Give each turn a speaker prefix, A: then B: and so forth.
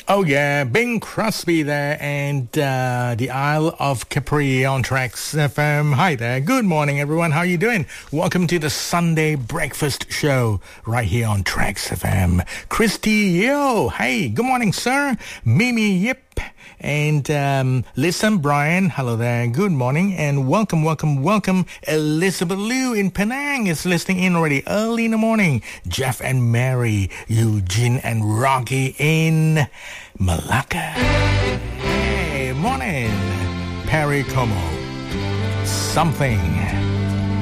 A: Oh yeah, Bing Crosby there and the Isle of Capri on Tracks FM. Hi there, good morning everyone, how are you doing? Welcome to the Sunday Breakfast Show right here on Tracks FM. Christy Yo, hey, good morning sir. Mimi Yip. And listen, Brian, hello there, good morning, and welcome. Elizabeth Liu in Penang is listening in already early in the morning. Jeff and Mary, Eugene and Rocky in Malacca. Hey, morning. Perry Como. Something.